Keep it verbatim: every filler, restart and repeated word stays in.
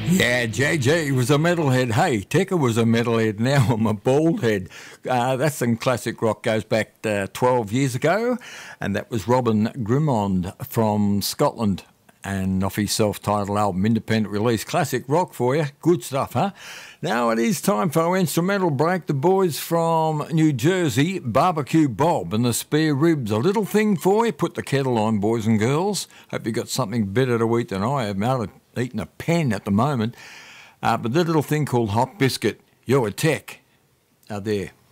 Yeah, J J was a metalhead. Hey, Tekka was a metalhead. Now I'm a bald head. Uh, that's some classic rock, goes back uh, twelve years ago, and that was Robin Grimond from Scotland, and off his self-titled album, independent release. Classic rock for you. Good stuff, huh? Now it is time for our instrumental break. The boys from New Jersey, Barbecue Bob and the Spare Ribs. A little thing for you. Put the kettle on, boys and girls. Hope you got something better to eat than I have. I'm out of eating a pen at the moment. Uh, but the little thing called Hot Biscuit. You're a tech. Out there.